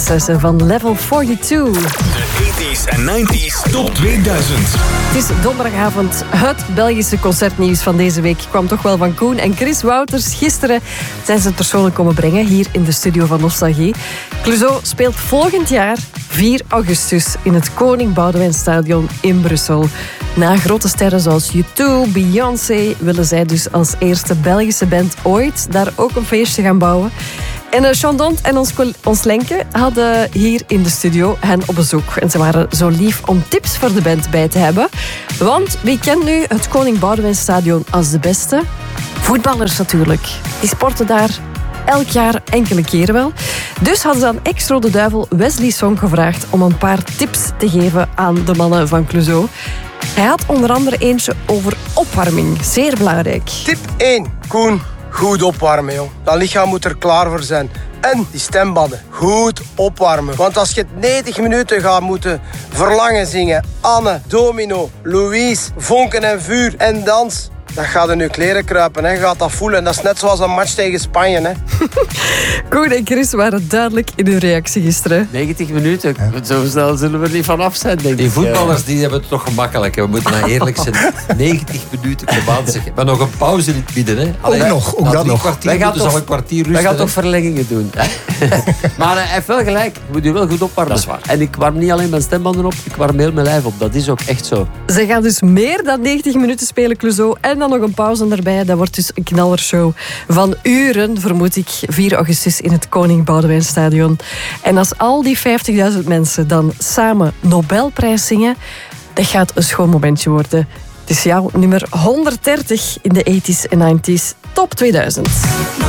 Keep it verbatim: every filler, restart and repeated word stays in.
successen van Level tweeënveertig. De tachtiger en negentiger Top tweeduizend. Het is donderdagavond. Het Belgische concertnieuws van deze week kwam toch wel van Koen en Chris Wouters. Gisteren zijn ze het persoonlijk komen brengen hier in de studio van Nostalgie. Clouseau speelt volgend jaar vier augustus in het Koning Boudewijn Stadion in Brussel. Na grote sterren zoals U twee, Beyoncé willen zij dus als eerste Belgische band ooit daar ook een feestje gaan bouwen. En uh, Chandon en ons, ons Lenke hadden hier in de studio hen op bezoek. En ze waren zo lief om tips voor de band bij te hebben. Want wie kent nu het Koning Boudewijn Stadion als de beste? Voetballers natuurlijk. Die sporten daar elk jaar enkele keren wel. Dus hadden ze aan ex-Rode Duivel Wesley Song gevraagd om een paar tips te geven aan de mannen van Clouseau. Hij had onder andere eentje over opwarming. Zeer belangrijk. Tip één. Koen, goed opwarmen, joh. Dat lichaam moet er klaar voor zijn. En die stembanden, goed opwarmen. Want als je het negentig minuten gaat moeten verlangen zingen... Anne, Domino, Louise, vonken en vuur en dans... Dan gaat er nu kleren kruipen, hè. Je gaat dat voelen. Dat is net zoals een match tegen Spanje. Hè. Koen en Chris waren duidelijk in hun reactie gisteren. negentig minuten, ja. Zo snel zullen we er niet vanaf zijn, denk ik. Die voetballers die hebben het toch gemakkelijk. We moeten nou eerlijk zijn. negentig minuten gebaan zeggen. Maar nog een pauze in het midden. Hè. Allee, ook nog, ook dat nog. Wij gaan toch een kwartier rusten. Wij gaan toch verlengingen doen. Maar hij heeft wel gelijk. Je moet je wel goed opwarmen. Dat is waar. En ik warm niet alleen mijn stembanden op, ik warm heel mijn lijf op. Dat is ook echt zo. Ze gaan dus meer dan negentig minuten spelen, Clouseau. En dan nog een pauze erbij. Dat wordt dus een knallershow van uren, vermoed ik, vier augustus in het Koning Boudewijn Stadion. En als al die vijftigduizend mensen dan samen Nobelprijs zingen, dat gaat een schoon momentje worden. Het is jouw nummer honderddertig in de tachtiger en negentiger Top tweeduizend.